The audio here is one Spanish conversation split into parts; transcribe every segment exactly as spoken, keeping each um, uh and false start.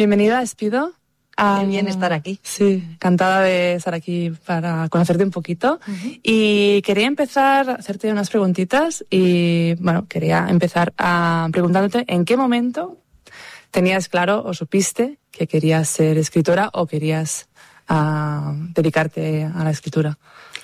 Bienvenida, Espido. Qué bien estar aquí. Sí, encantada de estar aquí para conocerte un poquito. Uh-huh. Y quería empezar a hacerte unas preguntitas y, bueno, quería empezar a preguntándote en qué momento tenías claro o supiste que querías ser escritora o querías uh, dedicarte a la escritura.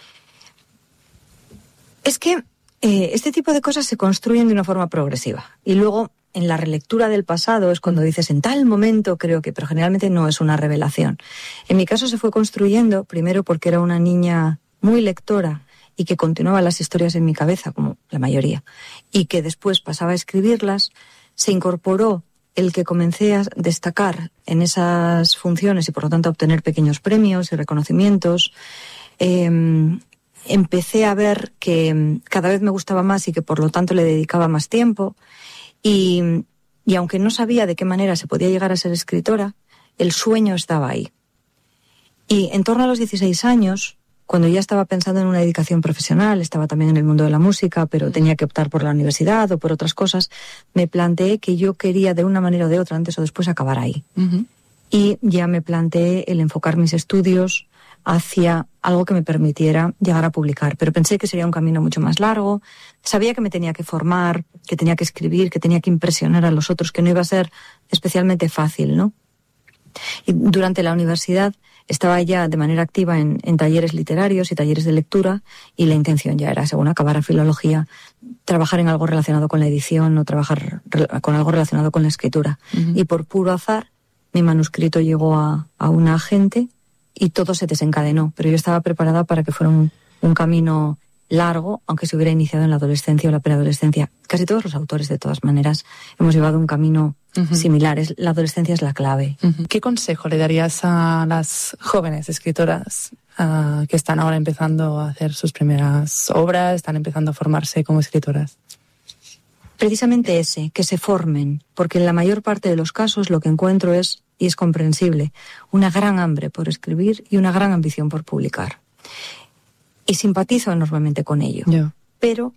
Es que eh, este tipo de cosas se construyen de una forma progresiva y luego en la relectura del pasado es cuando dices en tal momento creo que, pero generalmente no es una revelación. En mi caso se fue construyendo primero porque era una niña muy lectora y que continuaba las historias en mi cabeza, como la mayoría, y que después pasaba a escribirlas. Se incorporó el que comencé a destacar en esas funciones y por lo tanto a obtener pequeños premios y reconocimientos. Eh, empecé a ver que cada vez me gustaba más y que por lo tanto le dedicaba más tiempo. Y, y aunque no sabía de qué manera se podía llegar a ser escritora, el sueño estaba ahí. Y en torno a los dieciséis años, cuando ya estaba pensando en una dedicación profesional, estaba también en el mundo de la música, pero tenía que optar por la universidad o por otras cosas, me planteé que yo quería de una manera o de otra, antes o después, acabar ahí. Uh-huh. Y ya me planteé el enfocar mis estudios hacia algo que me permitiera llegar a publicar. Pero pensé que sería un camino mucho más largo. Sabía que me tenía que formar, que tenía que escribir, que tenía que impresionar a los otros, que no iba a ser especialmente fácil, ¿no? Y durante la universidad estaba ya de manera activa en, en talleres literarios y talleres de lectura y la intención ya era, según acabara filología, trabajar en algo relacionado con la edición o trabajar con algo relacionado con la escritura. Uh-huh. Y por puro azar, mi manuscrito llegó a, a una agente y todo se desencadenó, pero yo estaba preparada para que fuera un, un camino largo, aunque se hubiera iniciado en la adolescencia o la preadolescencia. Casi todos los autores, de todas maneras, hemos llevado un camino uh-huh. similar. Es, la adolescencia es la clave. Uh-huh. ¿Qué consejo le darías a las jóvenes escritoras uh, que están ahora empezando a hacer sus primeras obras, están empezando a formarse como escritoras? Precisamente ese, que se formen, porque en la mayor parte de los casos lo que encuentro es, y es comprensible, una gran hambre por escribir y una gran ambición por publicar. Y simpatizo enormemente con ello. Yeah. Pero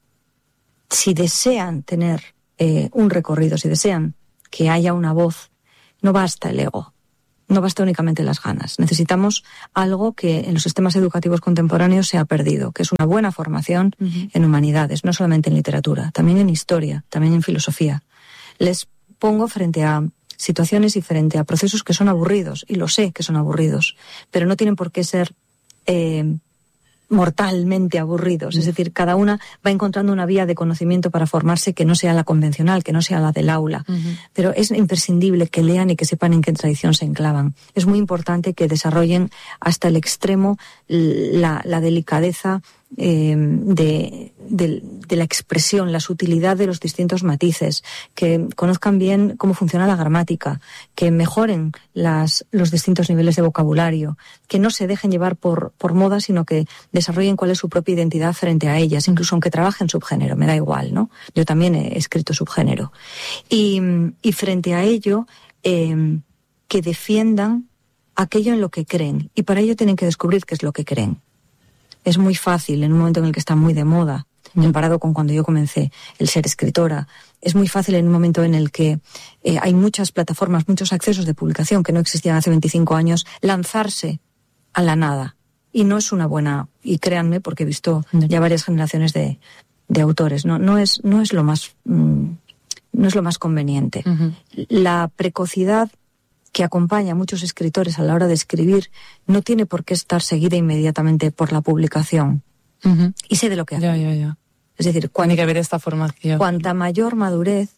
si desean tener eh, un recorrido, si desean que haya una voz, no basta el ego, no basta únicamente las ganas. Necesitamos algo que en los sistemas educativos contemporáneos se ha perdido, que es una buena formación uh-huh. en humanidades, no solamente en literatura, también en historia, también en filosofía. Les pongo frente a situaciones y frente a procesos que son aburridos, y lo sé que son aburridos, pero no tienen por qué ser eh, mortalmente aburridos. Es decir, cada una va encontrando una vía de conocimiento para formarse que no sea la convencional, que no sea la del aula. Uh-huh. Pero es imprescindible que lean y que sepan en qué tradición se enclavan. Es muy importante que desarrollen hasta el extremo la, la delicadeza eh, de, de, de la expresión, la sutilidad de los distintos matices, que conozcan bien cómo funciona la gramática, que mejoren las, los distintos niveles de vocabulario, que no se dejen llevar por, por moda, sino que desarrollen cuál es su propia identidad frente a ellas, incluso aunque trabajen subgénero, me da igual, ¿no? Yo también he escrito subgénero. Y, y frente a ello, eh, que defiendan aquello en lo que creen, y para ello tienen que descubrir qué es lo que creen. Es muy fácil, en un momento en el que está muy de moda, comparado con cuando yo comencé, el ser escritora. Es muy fácil en un momento en el que eh, hay muchas plataformas, muchos accesos de publicación que no existían hace veinticinco años, lanzarse a la nada. Y no es una buena, y créanme, porque he visto ya varias generaciones de, de autores, no, no es, no es lo más, mmm, no es lo más conveniente. Uh-huh. La precocidad que acompaña a muchos escritores a la hora de escribir no tiene por qué estar seguida inmediatamente por la publicación. Uh-huh. Y sé de lo que hago. Ya, ya, ya. Es decir, cuanta, tiene que haber esta formación. Cuanta mayor madurez,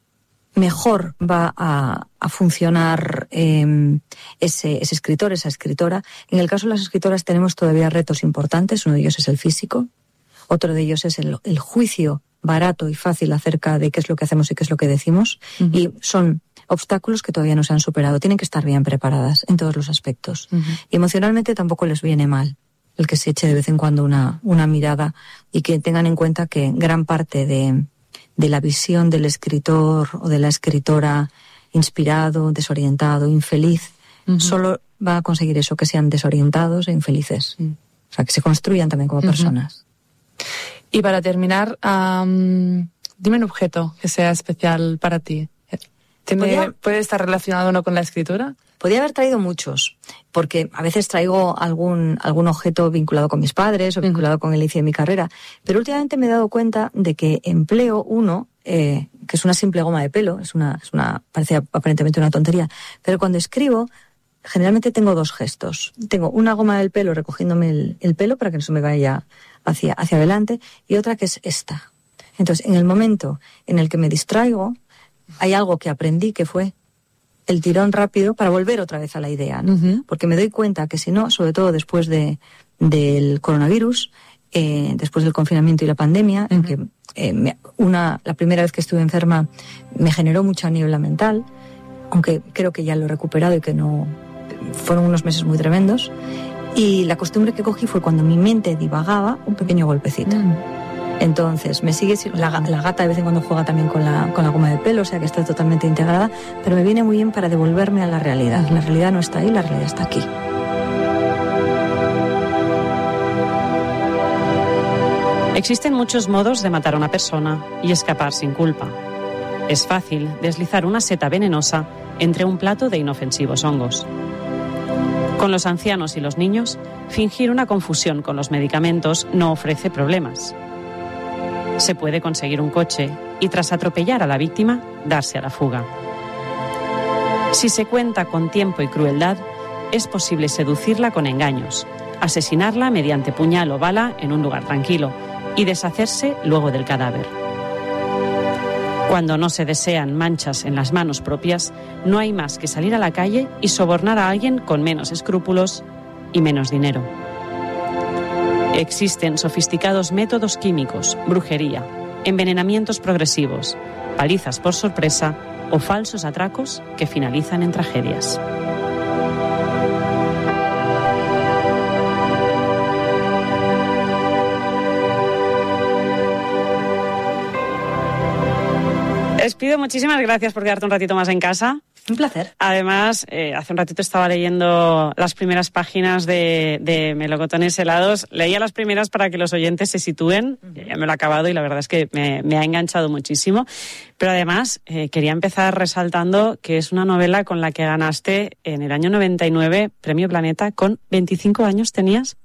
mejor va a, a funcionar eh, ese, ese escritor, esa escritora. En el caso de las escritoras tenemos todavía retos importantes. Uno de ellos es el físico. Otro de ellos es el, el juicio barato y fácil acerca de qué es lo que hacemos y qué es lo que decimos. Uh-huh. Y son obstáculos que todavía no se han superado. Tienen que estar bien preparadas en todos los aspectos. Uh-huh. Y emocionalmente tampoco les viene mal el que se eche de vez en cuando una, una mirada y que tengan en cuenta que gran parte de, de la visión del escritor o de la escritora inspirado, desorientado, infeliz, uh-huh. solo va a conseguir eso, que sean desorientados e infelices. Uh-huh. O sea, que se construyan también como uh-huh. personas. Y para terminar, um, dime un objeto que sea especial para ti. ¿Tiene, Podía, ¿Puede estar relacionado uno con la escritura? Podía haber traído muchos, porque a veces traigo algún, algún objeto vinculado con mis padres o vinculado uh-huh. con el inicio de mi carrera, pero últimamente me he dado cuenta de que empleo uno, eh, que es una simple goma de pelo, es una, es una, parece aparentemente una tontería, pero cuando escribo, generalmente tengo dos gestos. Tengo una goma del pelo recogiéndome el, el pelo para que no se me vaya hacia, hacia adelante, y otra que es esta. Entonces, en el momento en el que me distraigo, hay algo que aprendí que fue el tirón rápido para volver otra vez a la idea, ¿no? Uh-huh. Porque me doy cuenta que si no, sobre todo después de, del coronavirus, eh, después del confinamiento y la pandemia, uh-huh. en que eh, me, una, la primera vez que estuve enferma me generó mucha niebla mental, aunque creo que ya lo he recuperado y que no... Fueron unos meses muy tremendos, y la costumbre que cogí fue cuando mi mente divagaba, un pequeño golpecito. Uh-huh. Entonces, me sigue la, la gata de vez en cuando juega también con la, con la goma de pelo, o sea que está totalmente integrada, pero me viene muy bien para devolverme a la realidad. La realidad no está ahí, la realidad está aquí. Existen muchos modos de matar a una persona y escapar sin culpa. Es fácil deslizar una seta venenosa entre un plato de inofensivos hongos. Con los ancianos y los niños, fingir una confusión con los medicamentos no ofrece problemas. Se puede conseguir un coche y, tras atropellar a la víctima, darse a la fuga. Si se cuenta con tiempo y crueldad, es posible seducirla con engaños, asesinarla mediante puñal o bala en un lugar tranquilo y deshacerse luego del cadáver. Cuando no se desean manchas en las manos propias, no hay más que salir a la calle y sobornar a alguien con menos escrúpulos y menos dinero. Existen sofisticados métodos químicos, brujería, envenenamientos progresivos, palizas por sorpresa o falsos atracos que finalizan en tragedias. Les pido muchísimas gracias por quedarte un ratito más en casa. Un placer. Además, eh, hace un ratito estaba leyendo las primeras páginas de, de Melocotones helados. Leía las primeras para que los oyentes se sitúen. Uh-huh. Ya me lo he acabado y la verdad es que me, me ha enganchado muchísimo. Pero además, eh, quería empezar resaltando que es una novela con la que ganaste en el año noventa y nueve Premio Planeta. Con veinticinco años tenías.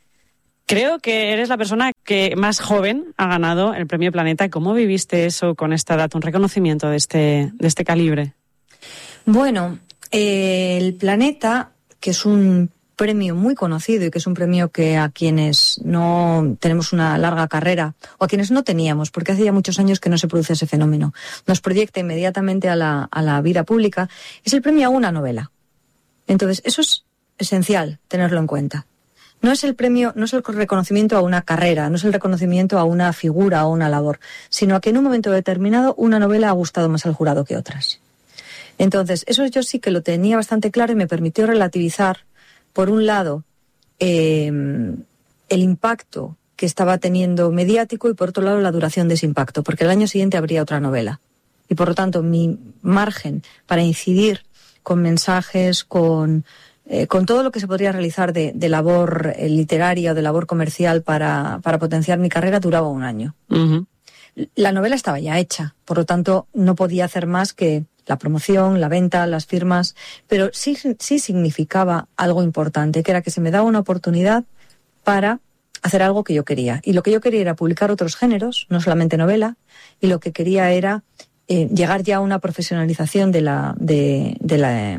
Creo que eres la persona que más joven ha ganado el Premio Planeta. ¿Cómo viviste eso con esta edad, un reconocimiento de este, de este calibre? Bueno, eh, el Planeta, que es un premio muy conocido y que es un premio que a quienes no tenemos una larga carrera o a quienes no teníamos, porque hace ya muchos años que no se produce ese fenómeno, nos proyecta inmediatamente a la, a la vida pública, es el premio a una novela. Entonces, eso es esencial tenerlo en cuenta. No es el premio, no es el reconocimiento a una carrera, no es el reconocimiento a una figura o una labor, sino a que en un momento determinado una novela ha gustado más al jurado que otras. Entonces, eso yo sí que lo tenía bastante claro y me permitió relativizar, por un lado, eh, el impacto que estaba teniendo mediático y por otro lado la duración de ese impacto, porque el año siguiente habría otra novela. Y por lo tanto, mi margen para incidir con mensajes, con, eh, con todo lo que se podría realizar de, de labor eh, literaria o de labor comercial para, para potenciar mi carrera duraba un año. Uh-huh. La novela estaba ya hecha, por lo tanto no podía hacer más que la promoción, la venta, las firmas, pero sí, sí significaba algo importante, que era que se me daba una oportunidad para hacer algo que yo quería. Y lo que yo quería era publicar otros géneros, no solamente novela, y lo que quería era eh, llegar ya a una profesionalización de la, de, de la,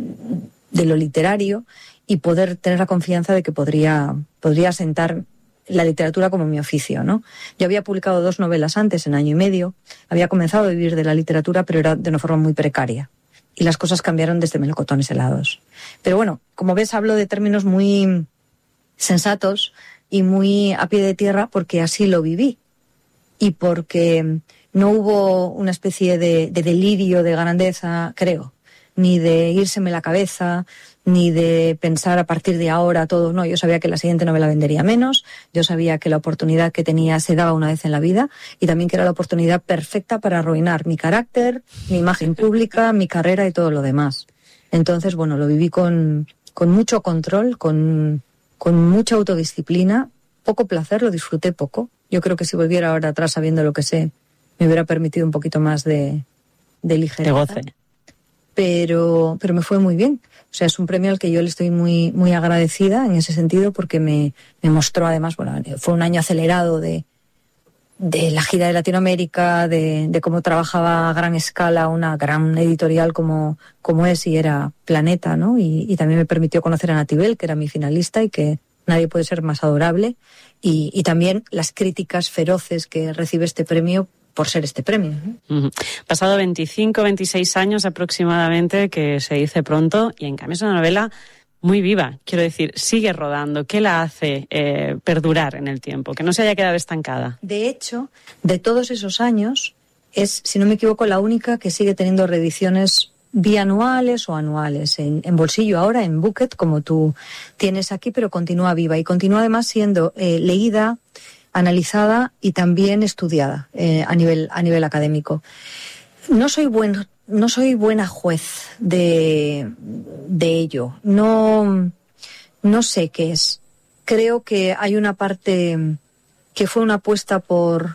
de lo literario y poder tener la confianza de que podría, podría sentar la literatura como mi oficio, ¿no? Yo había publicado dos novelas antes, en año y medio, había comenzado a vivir de la literatura, pero era de una forma muy precaria. Y las cosas cambiaron desde Melocotones helados. Pero bueno, como ves, hablo de términos muy sensatos y muy a pie de tierra porque así lo viví. Y porque no hubo una especie de, de delirio de grandeza, creo, ni de írseme la cabeza, ni de pensar a partir de ahora todo. No, yo sabía que la siguiente novela vendería menos, yo sabía que la oportunidad que tenía se daba una vez en la vida y también que era la oportunidad perfecta para arruinar mi carácter, mi imagen pública, mi carrera y todo lo demás. Entonces, bueno, lo viví con, con mucho control, con, con mucha autodisciplina, poco placer, lo disfruté poco. Yo creo que si volviera ahora atrás sabiendo lo que sé, me hubiera permitido un poquito más de, de ligereza. De goce. pero, pero me fue muy bien. O sea, es un premio al que yo le estoy muy, muy agradecida en ese sentido, porque me, me mostró además, bueno, fue un año acelerado de, de la gira de Latinoamérica, de, de cómo trabajaba a gran escala una gran editorial como, como es y era Planeta, ¿no? Y, y también me permitió conocer a Natibel, que era mi finalista y que nadie puede ser más adorable. Y, y también las críticas feroces que recibe este premio por ser este premio, ¿no? Uh-huh. Pasado veinticinco, veintiséis años aproximadamente, que se dice pronto, y en cambio es una novela muy viva, quiero decir, sigue rodando. ¿Qué la hace eh, perdurar en el tiempo, que no se haya quedado estancada? De hecho, de todos esos años, es, si no me equivoco, la única que sigue teniendo reediciones bianuales o anuales, en, en bolsillo ahora, en Bucket, como tú tienes aquí, pero continúa viva y continúa además siendo eh, leída, analizada y también estudiada eh, a nivel a nivel académico. No soy buen no soy buena juez de de ello. No no sé qué es. Creo que hay una parte que fue una apuesta por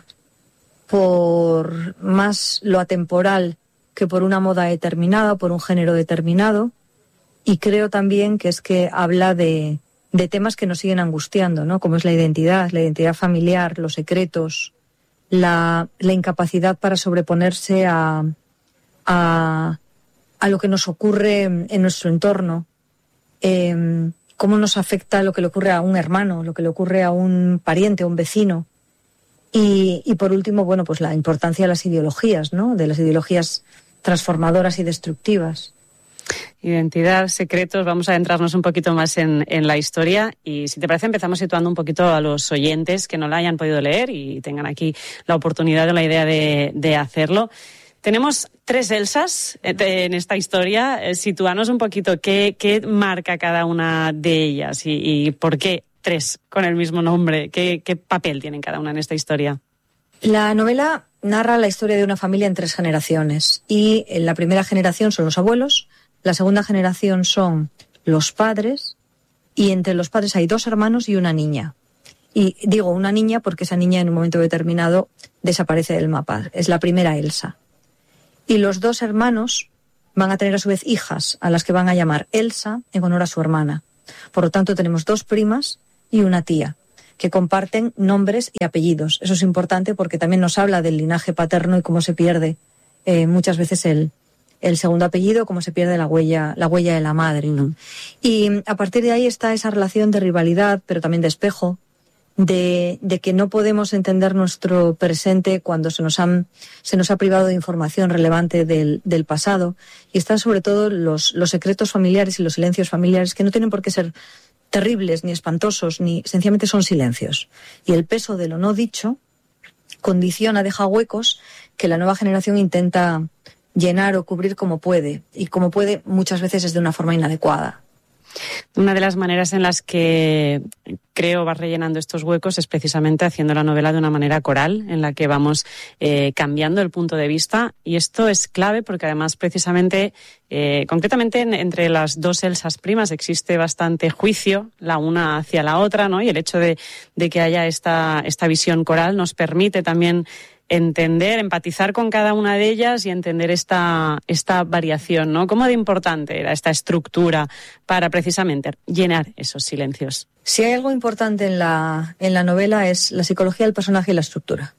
por más lo atemporal que por una moda determinada, por un género determinado, y creo también que es que habla de de temas que nos siguen angustiando, ¿no? Como es la identidad, la identidad familiar, los secretos, la, la incapacidad para sobreponerse a, a, a lo que nos ocurre en nuestro entorno, eh, cómo nos afecta lo que le ocurre a un hermano, lo que le ocurre a un pariente, a un vecino. Y, y por último, bueno, pues la importancia de las ideologías, ¿no? De las ideologías transformadoras y destructivas. Identidad, secretos, vamos a adentrarnos un poquito más en, en la historia y si te parece empezamos situando un poquito a los oyentes que no la hayan podido leer y tengan aquí la oportunidad o la idea de, de hacerlo. Tenemos tres Elsas en esta historia, sitúanos un poquito qué, qué marca cada una de ellas y, y por qué tres con el mismo nombre, qué, qué papel tienen cada una en esta historia. La novela narra la historia de una familia en tres generaciones y en la primera generación son los abuelos, la segunda generación son los padres y entre los padres hay dos hermanos y una niña. Y digo una niña porque esa niña en un momento determinado desaparece del mapa. Es la primera Elsa. Y los dos hermanos van a tener a su vez hijas a las que van a llamar Elsa en honor a su hermana. Por lo tanto tenemos dos primas y una tía que comparten nombres y apellidos. Eso es importante porque también nos habla del linaje paterno y cómo se pierde eh, muchas veces el, el segundo apellido, cómo se pierde la huella, la huella de la madre, ¿no? Y a partir de ahí está esa relación de rivalidad, pero también de espejo, de, de que no podemos entender nuestro presente cuando se nos han, se nos ha privado de información relevante del, del pasado. Y están sobre todo los, los secretos familiares y los silencios familiares que no tienen por qué ser terribles, ni espantosos, ni sencillamente son silencios. Y el peso de lo no dicho condiciona, deja huecos que la nueva generación intenta llenar o cubrir como puede. Y como puede, muchas veces es de una forma inadecuada. Una de las maneras en las que creo vas rellenando estos huecos es precisamente haciendo la novela de una manera coral, en la que vamos eh, cambiando el punto de vista, y esto es clave porque además precisamente, eh, concretamente en, entre las dos Elsas primas existe bastante juicio la una hacia la otra, ¿no? Y el hecho de, de que haya esta, esta visión coral nos permite también entender, empatizar con cada una de ellas y entender esta, esta variación, ¿no? ¿Cómo de importante era esta estructura para precisamente llenar esos silencios? Si hay algo importante en la, en la novela es la psicología del personaje y la estructura.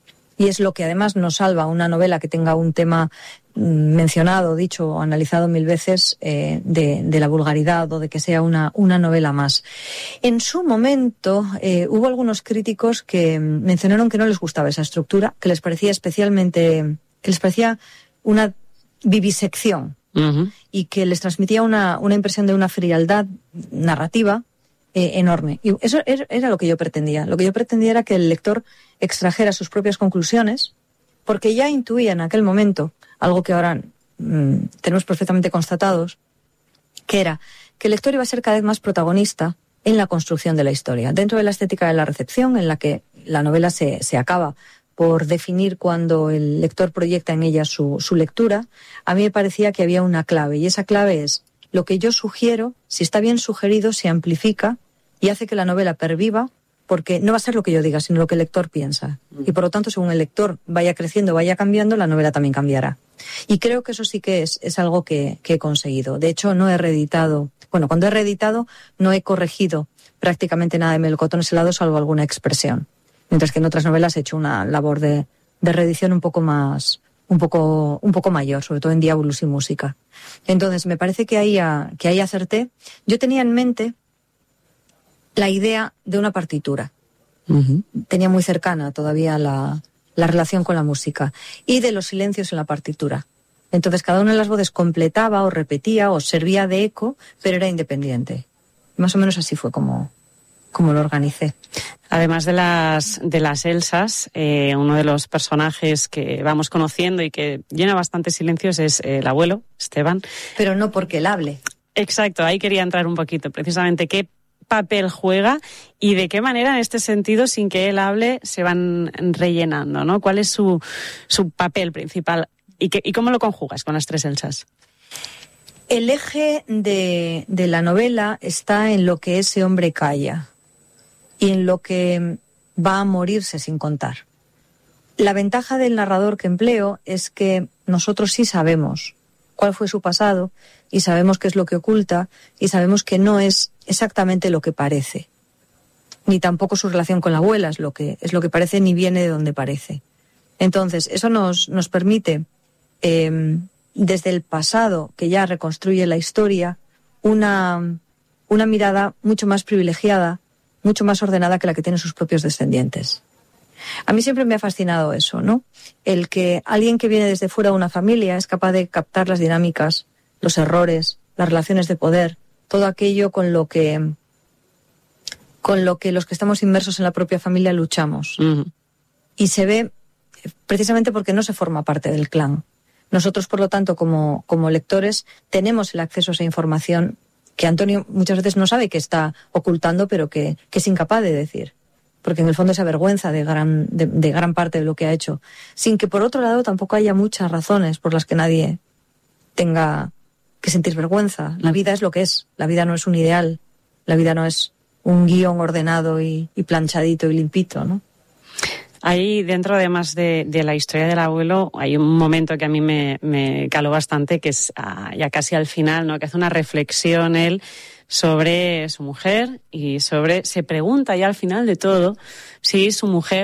Y es lo que además nos salva una novela que tenga un tema mencionado, dicho o analizado mil veces eh, de, de la vulgaridad o de que sea una, una novela más. En su momento eh, hubo algunos críticos que mencionaron que no les gustaba esa estructura, que les parecía especialmente, que les parecía una vivisección uh-huh. y que les transmitía una, una impresión de una frialdad narrativa eh, enorme. Y eso era, era lo que yo pretendía. Lo que yo pretendía era que el lector extrajera sus propias conclusiones, porque ya intuía en aquel momento algo que ahora mmm, tenemos perfectamente constatados, que era que el lector iba a ser cada vez más protagonista en la construcción de la historia. Dentro de la estética de la recepción, en la que la novela se, se acaba por definir cuando el lector proyecta en ella su, su lectura, a mí me parecía que había una clave, y esa clave es lo que yo sugiero, si está bien sugerido, se amplifica y hace que la novela perviva porque no va a ser lo que yo diga, sino lo que el lector piensa. Y por lo tanto, según el lector vaya creciendo, vaya cambiando, la novela también cambiará. Y creo que eso sí que es, es algo que, que he conseguido. De hecho, no he reeditado, bueno, cuando he reeditado no he corregido prácticamente nada de Melocotones helados, salvo alguna expresión. Mientras que en otras novelas he hecho una labor de, de reedición un poco más, un poco, un poco mayor, sobre todo en Diabolus y Música. Entonces, me parece que ahí, a, que ahí acerté. Yo tenía en mente la idea de una partitura. Uh-huh. Tenía muy cercana todavía la, la relación con la música y de los silencios en la partitura. Entonces cada una de las voces completaba o repetía o servía de eco, pero era independiente. Más o menos así fue como, como lo organicé. Además de las, de las Elsas, eh, uno de los personajes que vamos conociendo y que llena bastante silencios es eh, el abuelo, Esteban. Pero no porque él hable. Exacto, ahí quería entrar un poquito, precisamente qué papel juega y de qué manera en este sentido, sin que él hable, se van rellenando, ¿no? ¿Cuál es su, su papel principal y, qué, y cómo lo conjugas con las tres Elsas? El eje de, de la novela está en lo que ese hombre calla y en lo que va a morirse sin contar. La ventaja del narrador que empleo es que nosotros sí sabemos cuál fue su pasado y sabemos qué es lo que oculta y sabemos que no es exactamente lo que parece. Ni tampoco su relación con la abuela es lo que, es lo que parece ni viene de donde parece. Entonces, eso nos, nos permite, eh, desde el pasado, que ya reconstruye la historia, una, una mirada mucho más privilegiada, mucho más ordenada que la que tienen sus propios descendientes. A mí siempre me ha fascinado eso, ¿no? El que alguien que viene desde fuera de una familia es capaz de captar las dinámicas, los errores, las relaciones de poder, todo aquello con lo que, con lo que los que estamos inmersos en la propia familia luchamos. Uh-huh. Y se ve precisamente porque no se forma parte del clan. Nosotros, por lo tanto, como, como lectores, tenemos el acceso a esa información que Antonio muchas veces no sabe que está ocultando, pero que, que es incapaz de decir. Porque en el fondo se avergüenza de gran, de, de gran parte de lo que ha hecho. Sin que, por otro lado, tampoco haya muchas razones por las que nadie tenga que sentir vergüenza. La vida es lo que es. La vida no es un ideal. La vida no es un guión ordenado y, y planchadito y limpito, ¿no? Ahí dentro, además de, de la historia del abuelo, hay un momento que a mí me, me caló bastante, que es ah, ya casi al final, ¿no? Que hace una reflexión él sobre su mujer y sobre, se pregunta ya al final de todo si su mujer